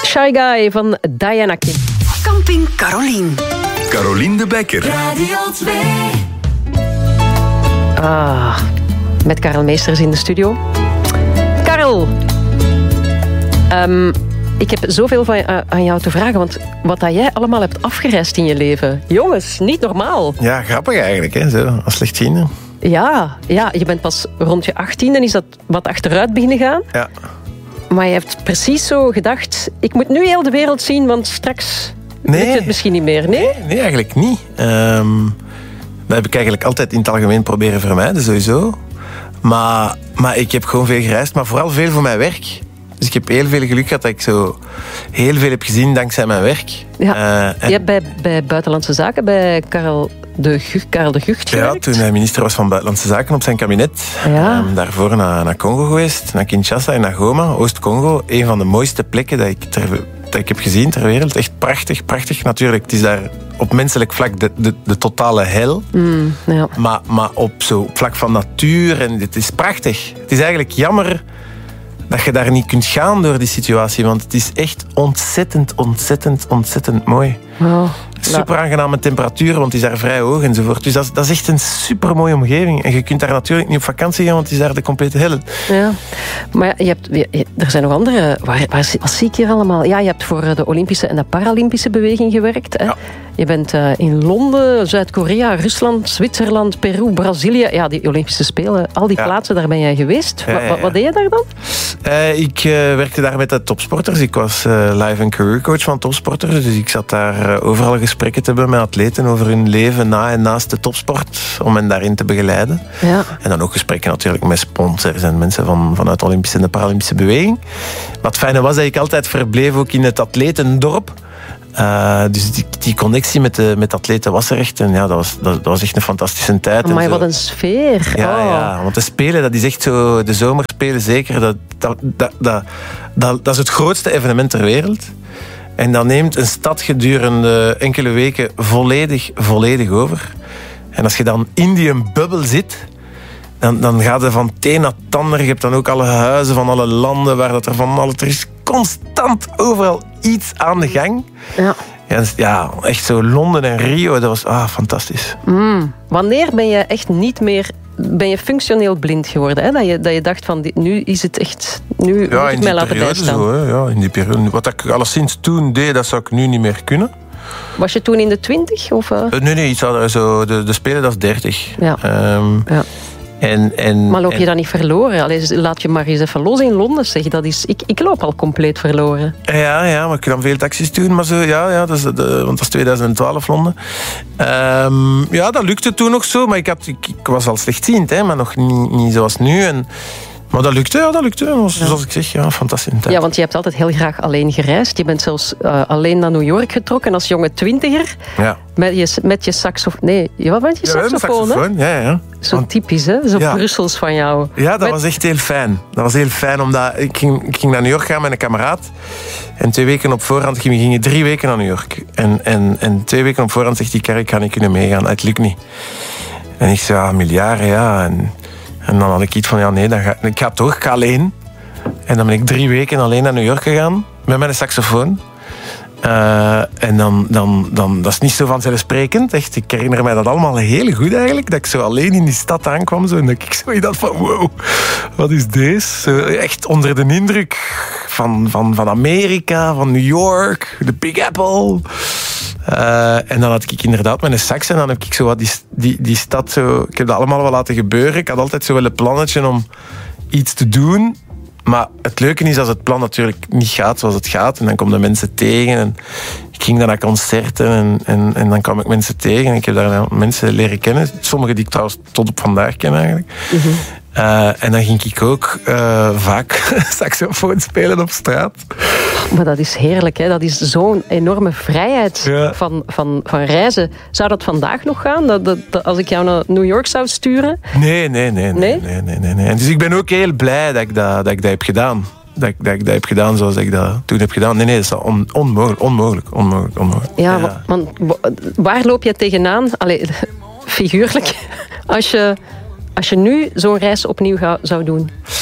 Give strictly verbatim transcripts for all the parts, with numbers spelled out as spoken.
Shy Guy van Diana Kim. Camping Carolien. Carolien de Bekker. Radio twee. Ah, met Karel Meesters in de studio. Karel, um, ik heb zoveel van, uh, aan jou te vragen, want wat dat jij allemaal hebt afgereisd in je leven. Jongens, niet normaal. Ja, grappig eigenlijk, hè, zo, als slechtziende. Ja, ja, je bent pas rond je achttien en is dat wat achteruit beginnen gaan. Ja. Maar je hebt precies zo gedacht, ik moet nu heel de wereld zien, want straks nee. lukt het misschien niet meer. Nee, nee, nee eigenlijk niet. Um, dat heb ik eigenlijk altijd in het algemeen proberen vermijden, sowieso. Maar, maar ik heb gewoon veel gereisd, maar vooral veel voor mijn werk. Dus ik heb heel veel geluk gehad dat ik zo heel veel heb gezien dankzij mijn werk. Ja. Uh, en... Je hebt bij, bij Buitenlandse Zaken, bij Karel de Gucht, Karel de Gucht gewerkt. Ja, toen hij minister was van Buitenlandse Zaken op zijn kabinet. Ja. Um, daarvoor naar, naar Congo geweest, naar Kinshasa en naar Goma, Oost-Congo. Een van de mooiste plekken dat ik, ter, dat ik heb gezien ter wereld. Echt prachtig, prachtig. Natuurlijk, het is daar op menselijk vlak de, de, de totale hel. Mm, ja. Maar, maar op, zo, op vlak van natuur, en het is prachtig. Het is eigenlijk jammer dat je daar niet kunt gaan door die situatie, want het is echt ontzettend, ontzettend, ontzettend mooi. Oh, super aangename temperatuur, want het is daar vrij hoog enzovoort. Dus dat is, dat is echt een super mooie omgeving. En je kunt daar natuurlijk niet op vakantie gaan, want het is daar de complete hel. Ja, maar je hebt, je, er zijn nog andere. Waar, waar, wat zie ik hier allemaal? Ja, je hebt voor de Olympische en de Paralympische beweging gewerkt. Hè? Ja. Je bent uh, in Londen, Zuid-Korea, Rusland, Zwitserland, Peru, Brazilië. Ja, die Olympische Spelen, al die ja. plaatsen, daar ben jij geweest. Ja, ja, ja. Wat, wat deed je daar dan? Uh, ik uh, werkte daar met de topsporters. Ik was uh, live- en career-coach van topsporters. Dus ik zat daar uh, overal gesprekken te hebben met atleten over hun leven na en naast de topsport, om hen daarin te begeleiden. Ja. En dan ook gesprekken natuurlijk met sponsors en mensen van, vanuit de Olympische en de Paralympische beweging. Wat het fijne was dat ik altijd verbleef ook in het atletendorp. Uh, dus die, die connectie met de met atleten was er echt. En ja, dat was, dat, dat was echt een fantastische tijd. Maar wat een sfeer. Ja, oh. ja, want de Spelen, dat is echt zo... De zomerspelen zeker, dat, dat, dat, dat, dat, dat is het grootste evenement ter wereld. En dat neemt een stad gedurende enkele weken volledig, volledig over. En als je dan in die bubbel zit, dan, dan gaat het van het een naar het ander. Je hebt dan ook alle huizen van alle landen waar dat er van alles... Er is constant overal iets aan de gang. Ja. Ja, ja, echt zo Londen en Rio, dat was ah, fantastisch. Mm. Wanneer ben je echt niet meer... Ben je functioneel blind geworden? Hè? Dat, je, dat je dacht van, dit, nu is het echt... Nu Ja, moet ik mij laten bijstaan. Zo, hè. Ja, in die periode. Wat ik alleszins toen deed, dat zou ik nu niet meer kunnen. Was je toen in de twintig? Of, uh? Uh, nee, nee, iets hadden zo, de, de Spelen, dat is dertig. Ja. Um, ja. En, en, maar loop je en, dan niet verloren? Allee, laat je maar eens even los in Londen, zeg. Dat is, ik, ik loop al compleet verloren. Ja, ja, maar ik kan veel taxis doen. Maar zo, ja, ja, dat is de, want dat is twintig twaalf Londen. Um, ja, dat lukte toen nog zo. Maar ik, had, ik, ik was al slechtziend, hè, maar nog niet, niet zoals nu. En, maar dat lukte, ja, dat lukte. Zoals, ja. zoals ik zeg, ja, fantastisch. Ja, want je hebt altijd heel graag alleen gereisd. Je bent zelfs uh, alleen naar New York getrokken als jonge twintiger. Ja. Met je, met je saxofoon. Nee, wat met je ja, saxofoon, saxofoon, hè? Ja, ja. Zo want, typisch, hè? Zo ja. Brussels van jou. Ja, dat met... was echt heel fijn. Dat was heel fijn, omdat ik ging, ik ging naar New York gaan met een kameraad. En twee weken op voorhand gingen we gingen drie weken naar New York. En, en, en twee weken op voorhand zegt die kerk, ik ga niet kunnen meegaan. Het lukt niet. En ik zei, ja, miljarden, ja. En, en dan had ik iets van, ja, nee, dan ga, ik ga toch, ik ga alleen. En dan ben ik drie weken alleen naar New York gegaan, met mijn saxofoon. Uh, en dan, dan, dan, dat is niet zo vanzelfsprekend. Echt, ik herinner mij dat allemaal heel goed eigenlijk. Dat ik zo alleen in die stad aankwam. Zo, en dat ik zo dacht van, wow, wat is deze? Zo, echt onder de indruk van, van, van Amerika, van New York, de Big Apple. Uh, en dan had ik inderdaad mijn sax en dan heb ik zo wat die, die, die stad zo... Ik heb dat allemaal wel laten gebeuren. Ik had altijd zo wel een plannetje om iets te doen. Maar het leuke is als het plan natuurlijk niet gaat zoals het gaat. En dan komen de mensen tegen. En ik ging dan naar concerten en, en, en dan kwam ik mensen tegen. En ik heb daar mensen leren kennen. Sommige die ik trouwens tot op vandaag ken eigenlijk. Mm-hmm. Uh, en dan ging ik ook uh, vaak saxofoon spelen op straat. Maar dat is heerlijk, hè? Dat is zo'n enorme vrijheid ja. van, van, van reizen. Zou dat vandaag nog gaan? Dat, dat, dat, als ik jou naar New York zou sturen? Nee, nee, nee. nee, nee? nee, nee, nee. En dus ik ben ook heel blij dat ik dat, dat, ik dat heb gedaan. Dat ik, dat ik dat heb gedaan zoals ik dat toen heb gedaan. Nee, nee, dat is on, onmogelijk, onmogelijk, onmogelijk, onmogelijk. Ja, ja. Want waar loop je tegenaan? Allee, figuurlijk. Als je, als je nu zo'n reis opnieuw ga, zou doen.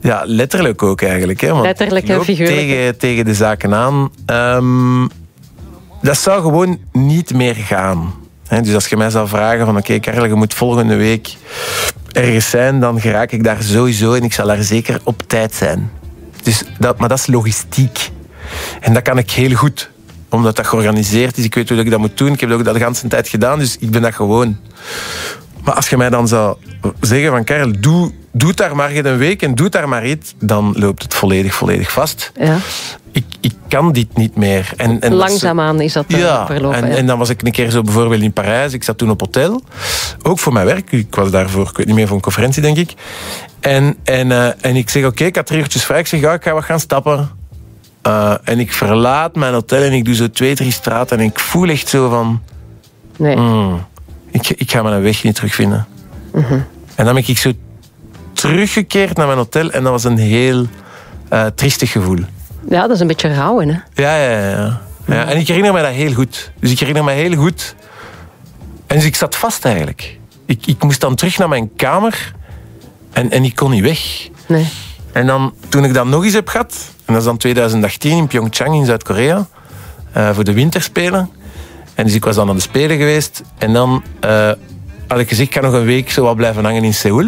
Ja, letterlijk ook eigenlijk. Hè, want letterlijk ik en loop figuurlijk. Tegen, tegen de zaken aan. Um, dat zou gewoon niet meer gaan. He, dus als je mij zou vragen van oké, okay, Karel, je moet volgende week ergens zijn, dan geraak ik daar sowieso en ik zal daar zeker op tijd zijn. Dus dat, maar dat is logistiek. En dat kan ik heel goed. Omdat dat georganiseerd is. Ik weet hoe ik dat moet doen. Ik heb dat ook de hele tijd gedaan, dus ik ben dat gewoon. Maar als je mij dan zou zeggen van Karel, doe, doe daar maar een week en doe daar maar iets, dan loopt het volledig, volledig vast. Ja. Ik, ik kan dit niet meer. En, en Langzaamaan is dat uh, ja, verlopen. En, ja. en dan was ik een keer zo bijvoorbeeld in Parijs. Ik zat toen op hotel. Ook voor mijn werk. Ik was daarvoor, ik weet niet meer, voor een conferentie, denk ik. En, en, uh, en ik zeg, oké, okay, ik had drie uurtjes vrij. Ik zeg, ja, ik ga wat gaan stappen. Uh, en ik verlaat mijn hotel en ik doe zo twee, drie straten. En ik voel echt zo van... Nee. Mm, ik, ik ga mijn weg niet terugvinden. Mm-hmm. En dan ben ik zo teruggekeerd naar mijn hotel. En dat was een heel uh, triestig gevoel. Ja, dat is een beetje rouwen, hè? Ja, ja, ja. ja. En ik herinner me dat heel goed. Dus ik herinner me heel goed. En dus ik zat vast eigenlijk. Ik, ik moest dan terug naar mijn kamer. En, en ik kon niet weg. Nee. En dan, toen ik dat nog eens heb gehad... En dat is dan twintig achttien in Pyeongchang in Zuid-Korea. Uh, voor de winterspelen. En dus ik was dan aan de Spelen geweest. En dan uh, had ik gezegd, ik ga nog een week zo wat blijven hangen in Seoul.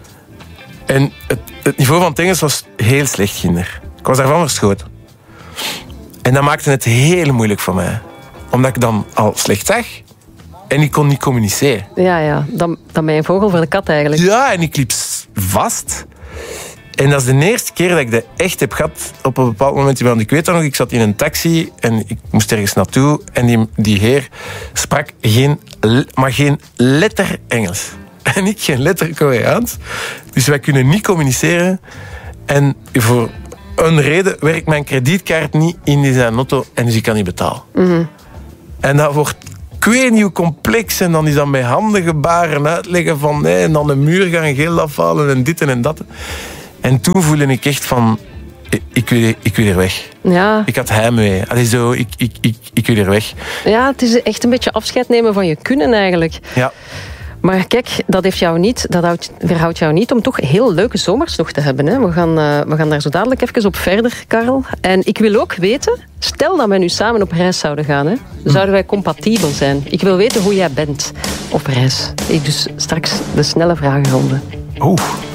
En het, het niveau van het Engels was heel slecht, kinder. Ik was daarvan verschoten. En dat maakte het heel moeilijk voor mij. Omdat ik dan al slecht zag. En ik kon niet communiceren. Ja, ja. Dan, dan ben je een vogel voor de kat eigenlijk. Ja, en ik liep vast. En dat is de eerste keer dat ik dat echt heb gehad op een bepaald moment. Want ik weet dat nog, ik zat in een taxi en ik moest ergens naartoe. En die, die heer sprak geen, maar geen letter Engels. En ik geen letter Koreaans. Dus wij kunnen niet communiceren. En voor een reden werkt mijn kredietkaart niet in zijn auto en dus ik kan niet betalen. Mm-hmm. En dat wordt nieuw complex en dan is dat met handen gebaren uitleggen van nee, en dan een muur gaan geld afhalen en dit en dat. En toen voelde ik echt van ik wil, ik wil hier weg. Ja. Ik had heimwee. Allee, zo, ik, ik, ik, ik wil hier weg. Ja, het is echt een beetje afscheid nemen van je kunnen eigenlijk. Ja. Maar kijk, dat heeft jou niet, dat houdt, weerhoudt jou niet om toch heel leuke zomers nog te hebben. Hè? We, gaan, uh, we gaan daar zo dadelijk even op verder, Karel. En ik wil ook weten, stel dat wij nu samen op reis zouden gaan, hè, zouden wij compatibel zijn? Ik wil weten hoe jij bent op reis. Ik dus straks de snelle vragenronde. Oeh.